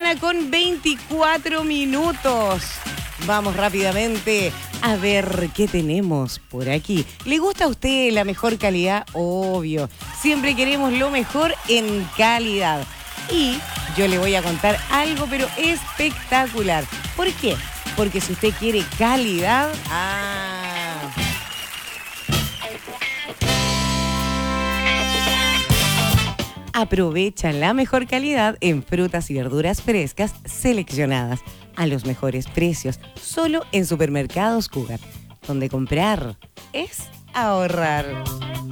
mañana con 24 minutos. Vamos rápidamente a ver qué tenemos por aquí. ¿Le gusta a usted la mejor calidad? Obvio. Siempre queremos lo mejor en calidad. Y yo le voy a contar algo, pero espectacular. ¿Por qué? Porque si usted quiere calidad... Aprovecha la mejor calidad en frutas y verduras frescas seleccionadas a los mejores precios, solo en Supermercados Cougat, donde comprar es ahorrar.